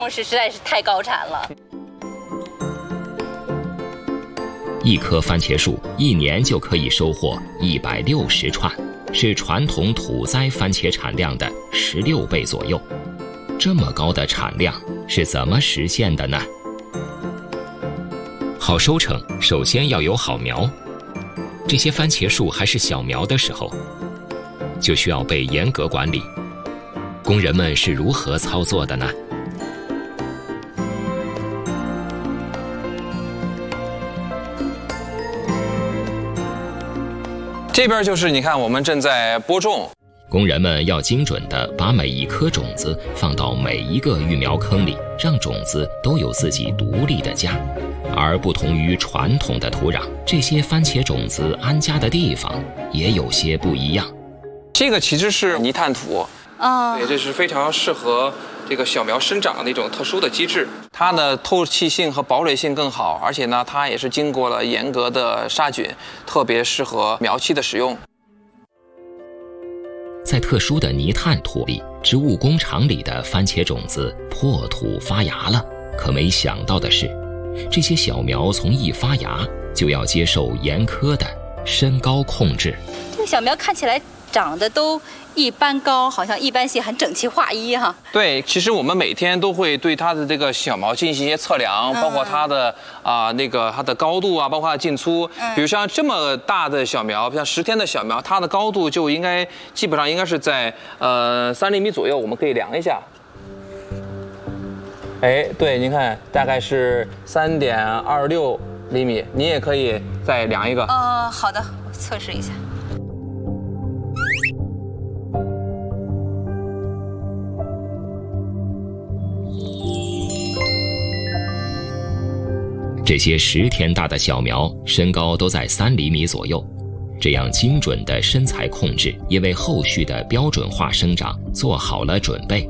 实在是太高产了。 一棵番茄树1年就可以收获160串，是传统土栽番茄产量的16倍左右。这么高的产量是怎么实现的呢？好收成首先要有好苗。这些番茄树还是小苗的时候，就需要被严格管理。工人们是如何操作的呢？ 这边就是你看，我们正在播种。 工人们要精准地把每一颗种子放到每一个育苗坑里，让种子都有自己独立的家。而不同于传统的土壤，这些番茄种子安家的地方也有些不一样。 这个其实是泥炭土，对，这是非常适合这个小苗生长的一种特殊的机制。它的透气性和保水性更好，而且呢，它也是经过了严格的杀菌，特别适合苗期的使用。 在特殊的泥炭土里，植物工厂里的番茄种子破土发芽了。可没想到的是，这些小苗从一发芽就要接受严苛的身高控制。 这个小苗看起来长得都一般高，好像一般细，很整齐划一哈。 对，其实我们每天都会对它的这个小苗进行一些测量，包括它的它的高度啊，包括它的茎粗。比如像这么大的小苗，像10天的小苗，它的高度就基本上应该是在3厘米左右，我们可以量一下。哎，对，您看大概是3.26厘米，你也可以再量一个。 好的，我测试一下。 这些10天大的小苗身高都在3厘米左右，这样精准的身材控制也为后续的标准化生长做好了准备。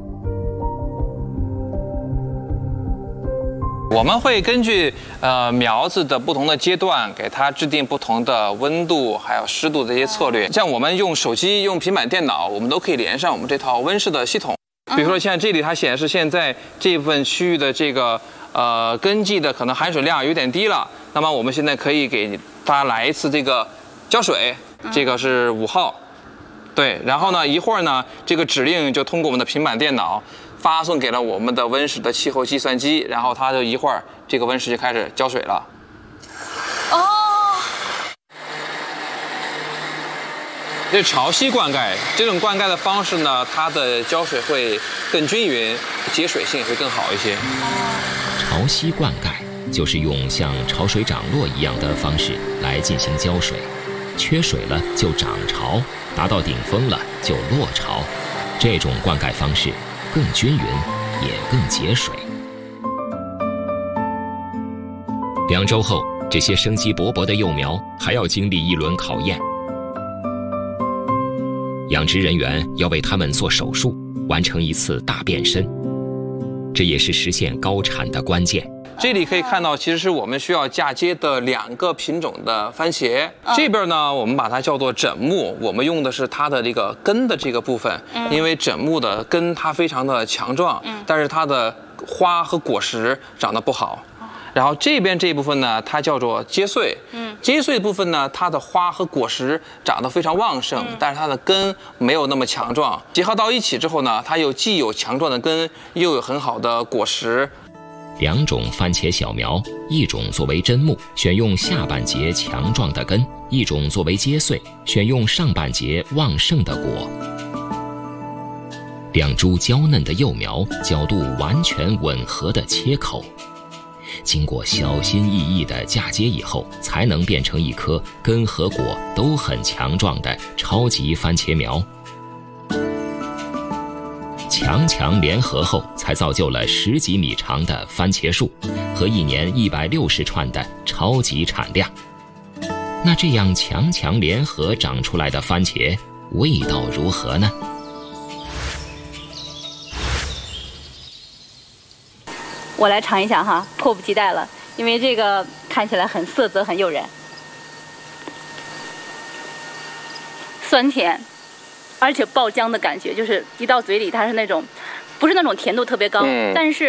我们会根据苗子的不同的阶段，给它制定不同的温度还有湿度的一些策略。像我们用手机、用平板电脑，我们都可以连上我们这套温室的系统。比如说像这里它显示现在这部分区域的这个根系的可能含水量有点低了，那么我们现在可以给它来一次这个浇水，这个是5号，对，然后呢一会儿呢这个指令就通过我们的平板电脑发送给了我们的温室的气候计算机，然后它就一会儿这个温室就开始浇水了。这潮汐灌溉，这种灌溉的方式呢，它的浇水会更均匀，节水性也会更好一些。 潮汐灌溉就是用像潮水涨落一样的方式来进行浇水，缺水了就涨潮，达到顶峰了就落潮。这种灌溉方式更均匀，也更节水。2周后，这些生机勃勃的幼苗还要经历一轮考验。养殖人员要为它们做手术，完成一次大变身，这也是实现高产的关键。 这里可以看到，其实是我们需要嫁接的2个品种的番茄。这边呢，我们把它叫做枕木，我们用的是它的这个根的这个部分，因为枕木的根它非常的强壮，但是它的花和果实长得不好。然后这边这一部分呢，它叫做接穗。接穗部分呢，它的花和果实长得非常旺盛，但是它的根没有那么强壮。结合到一起之后呢，它既有强壮的根，又有很好的果实。 2种番茄小苗，一种作为砧木，选用下半截强壮的根；一种作为接穗，选用上半截旺盛的果。2株娇嫩的幼苗，角度完全吻合的切口。经过小心翼翼的嫁接以后，才能变成一棵根和果都很强壮的超级番茄苗。强联合后，才造就了10几米长的番茄树和1年160串的超级产量。那这样强联合长出来的番茄，味道如何呢？ 我来尝一下哈，迫不及待了，因为这个看起来很色泽很诱人，酸甜，而且爆浆的感觉，就是一到嘴里它是那种，不是那种甜度特别高，但是